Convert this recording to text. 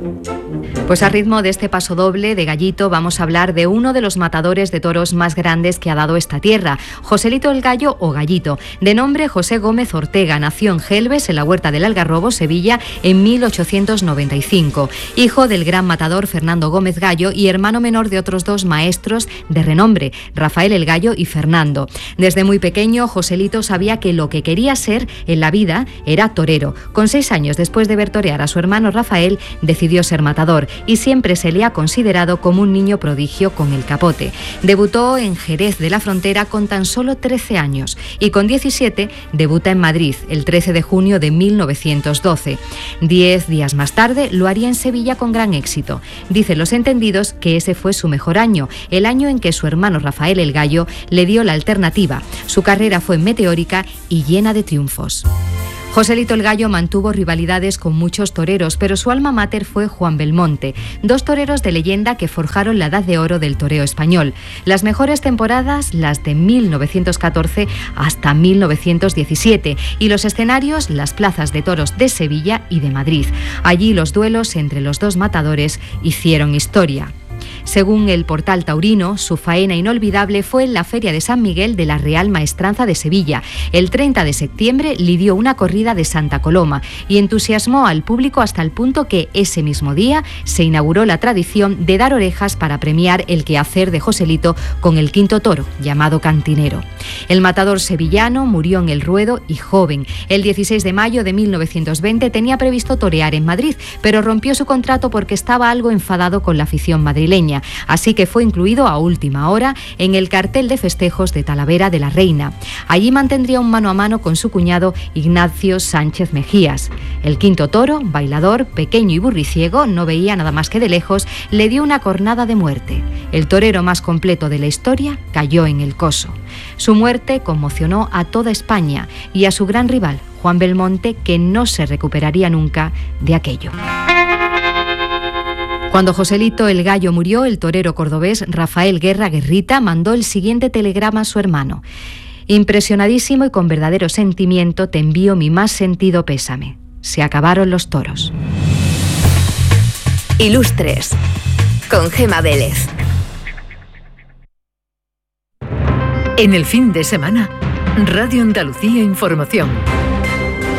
Pues a ritmo de este paso doble de Gallito vamos a hablar de uno de los matadores de toros más grandes que ha dado esta tierra, Joselito el Gallo o Gallito. De nombre José Gómez Ortega, nació en Gelbes, en la Huerta del Algarrobo, Sevilla, en 1895. Hijo del gran matador Fernando Gómez Gallo y hermano menor de otros dos maestros de renombre, Rafael el Gallo y Fernando. Desde muy pequeño, Joselito sabía que lo que quería ser en la vida era torero. Con 6 años después de ver torear a su hermano Rafael, decidió ser matador y siempre se le ha considerado como un niño prodigio con el capote. Debutó en Jerez de la Frontera con tan solo 13 años y con 17 debuta en Madrid el 13 de junio de 1912. 10 días más tarde lo haría en Sevilla con gran éxito. Dicen los entendidos que ese fue su mejor año, el año en que su hermano Rafael el Gallo le dio la alternativa. Su carrera fue meteórica y llena de triunfos. Joselito el Gallo mantuvo rivalidades con muchos toreros, pero su alma mater fue Juan Belmonte, dos toreros de leyenda que forjaron la edad de oro del toreo español. Las mejores temporadas, las de 1914 hasta 1917, y los escenarios, las plazas de toros de Sevilla y de Madrid. Allí los duelos entre los dos matadores hicieron historia. Según el Portal Taurino, su faena inolvidable fue en la Feria de San Miguel de la Real Maestranza de Sevilla. El 30 de septiembre lidió una corrida de Santa Coloma y entusiasmó al público hasta el punto que ese mismo día se inauguró la tradición de dar orejas para premiar el quehacer de Joselito con el quinto toro, llamado Cantinero. El matador sevillano murió en el ruedo y joven. El 16 de mayo de 1920 tenía previsto torear en Madrid, pero rompió su contrato porque estaba algo enfadado con la afición madrileña. Así que fue incluido a última hora en el cartel de festejos de Talavera de la Reina. Allí mantendría un mano a mano con su cuñado Ignacio Sánchez Mejías. El quinto toro, bailador, pequeño y burriciego, no veía nada más que de lejos, le dio una cornada de muerte. El torero más completo de la historia cayó en el coso. Su muerte conmocionó a toda España y a su gran rival, Juan Belmonte, que no se recuperaría nunca de aquello. Cuando Joselito el Gallo murió, el torero cordobés Rafael Guerra Guerrita mandó el siguiente telegrama a su hermano: impresionadísimo y con verdadero sentimiento te envío mi más sentido pésame. Se acabaron los toros. Ilustres, con Gema Vélez. En el fin de semana, Radio Andalucía Información.